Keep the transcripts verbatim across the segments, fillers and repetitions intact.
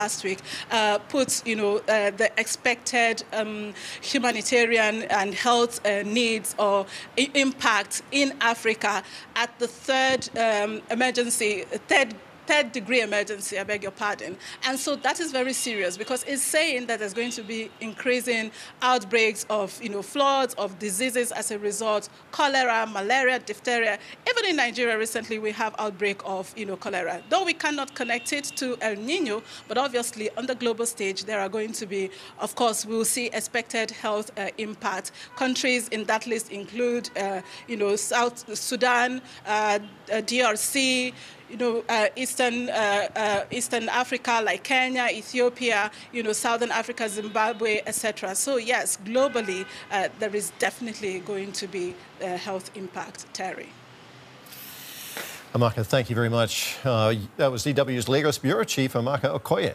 last week, uh, puts, you know, uh, the expected um, humanitarian and health uh, needs or impact in Africa at the third um, emergency, third third degree emergency, I beg your pardon. And so that is very serious because it's saying that there's going to be increasing outbreaks of, you know, floods, of diseases as a result, cholera, malaria, diphtheria. Even in Nigeria recently, we have outbreak of, you know, cholera. Though we cannot connect it to El Nino, but obviously on the global stage, there are going to be, of course, we'll see expected health uh, impact. Countries in that list include, uh, you know, South Sudan, uh, uh, D R C, you know, uh, Eastern, uh, uh, Eastern Africa like Kenya, Ethiopia, you know, Southern Africa, Zimbabwe, et cetera. So yes, globally, uh, there is definitely going to be a health impact. Terry. Amaka, thank you very much. Uh, that was D W's Lagos Bureau Chief, Amaka Okoye.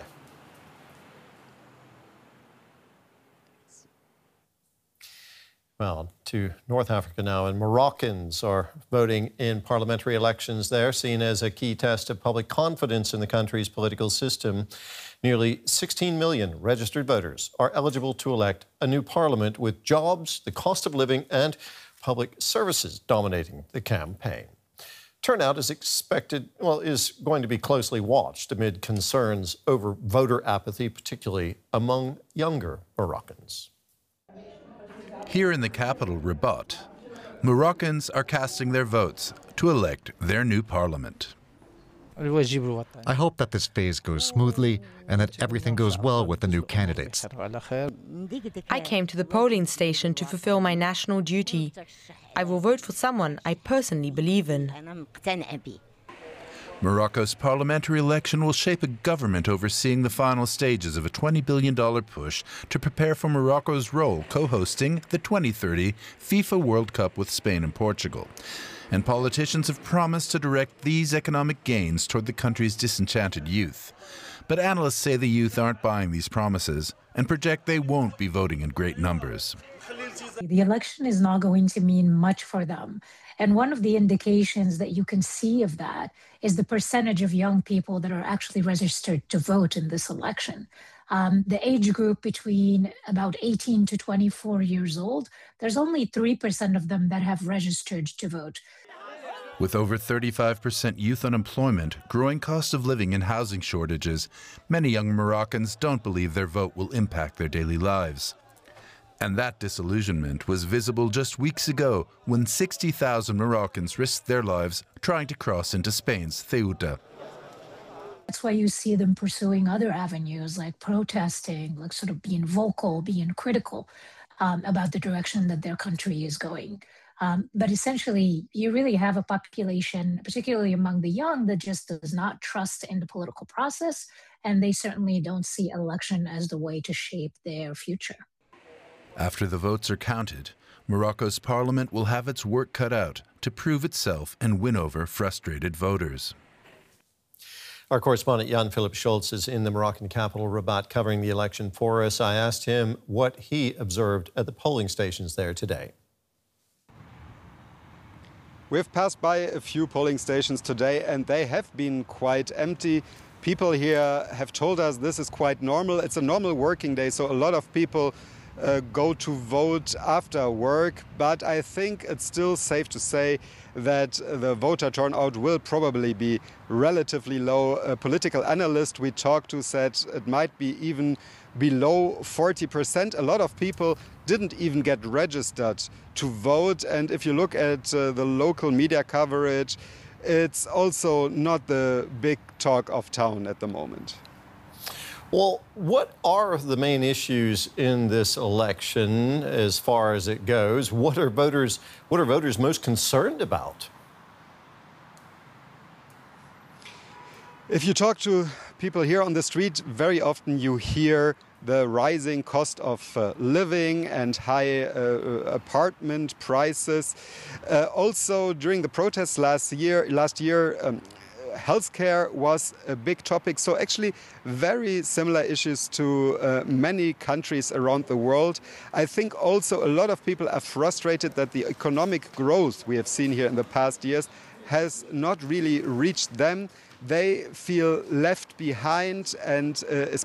Well, to North Africa now, and Moroccans are voting in parliamentary elections there, seen as a key test of public confidence in the country's political system. Nearly sixteen million registered voters are eligible to elect a new parliament with jobs, the cost of living, and public services dominating the campaign. Turnout is expected, well, is going to be closely watched amid concerns over voter apathy, particularly among younger Moroccans. Here in the capital, Rabat, Moroccans are casting their votes to elect their new parliament. I hope that this phase goes smoothly and that everything goes well with the new candidates. I came to the polling station to fulfill my national duty. I will vote for someone I personally believe in. Morocco's parliamentary election will shape a government overseeing the final stages of a twenty billion dollars push to prepare for Morocco's role co-hosting the twenty thirty FIFA World Cup with Spain and Portugal. And politicians have promised to direct these economic gains toward the country's disenchanted youth. But analysts say the youth aren't buying these promises and project they won't be voting in great numbers. The election is not going to mean much for them. And one of the indications that you can see of that is the percentage of young people that are actually registered to vote in this election. Um, the age group between about eighteen to twenty-four years old, there's only three percent of them that have registered to vote. With over thirty-five percent youth unemployment, growing cost of living and housing shortages, many young Moroccans don't believe their vote will impact their daily lives. And that disillusionment was visible just weeks ago when sixty thousand Moroccans risked their lives trying to cross into Spain's Ceuta. That's why you see them pursuing other avenues like protesting, like sort of being vocal, being critical um, about the direction that their country is going. Um, but essentially, you really have a population, particularly among the young, that just does not trust in the political process, and they certainly don't see election as the way to shape their future. After the votes are counted, Morocco's parliament will have its work cut out to prove itself and win over frustrated voters. Our correspondent Jan-Philipp Schultz is in the Moroccan capital, Rabat, covering the election for us. I asked him what he observed at the polling stations there today. We've passed by a few polling stations today and they have been quite empty. People here have told us this is quite normal. It's a normal working day, so a lot of people Uh, go to vote after work, but I think it's still safe to say that the voter turnout will probably be relatively low. A political analyst we talked to said it might be even below forty percent. A lot of people didn't even get registered to vote, and if you look at uh, the local media coverage, it's also not the big talk of town at the moment. Well, what are the main issues in this election as far as it goes? What are voters, what are voters most concerned about? If you talk to people here on the street, very often you hear the rising cost of uh, living and high uh, apartment prices. Uh, also, during the protests last year, last year. Um, Healthcare was a big topic, so actually very similar issues to uh, many countries around the world. I think also a lot of people are frustrated that the economic growth we have seen here in the past years has not really reached them. they feel left behind, and uh,